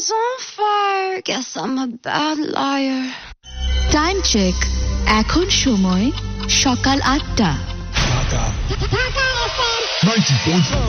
world's on fire. Guess I'm a bad liar. Time check এখন সময় সকাল ৮টা। ঢাকা 90.4